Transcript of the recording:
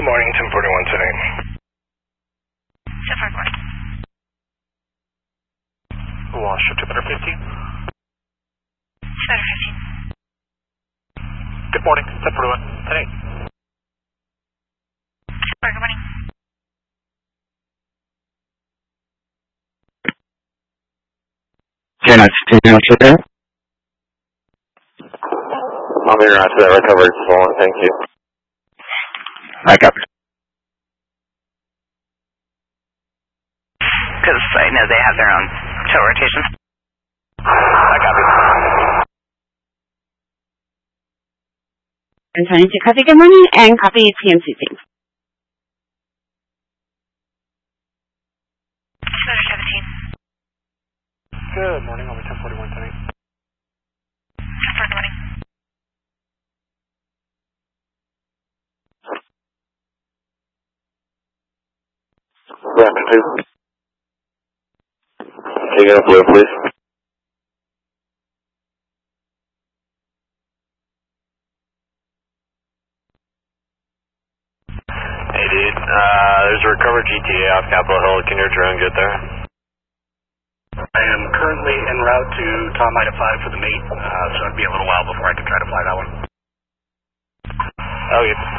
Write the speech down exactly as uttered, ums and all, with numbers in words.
morning, ten forty-one today. ten forty-one. Washer two fifteen. two fifteen. Good morning, ten forty-one today. Good morning. You're not sitting out there? I'm here after that recovered phone, thank you. Back up. Because I know they have their own tow rotation. I copy. And twenty-two copy, good morning, and copy T M C things. two seventeen. Good morning, over ten forty-one tonight. ten forty-one. Rapid two. Take it up blue, please. Hey dude, uh, there's a recovered G T A off Capitol Hill. Can your drone get there? I am currently en route to Tom Ida five for the mate, uh, so it'd be a little while before I can try to fly that one. Okay.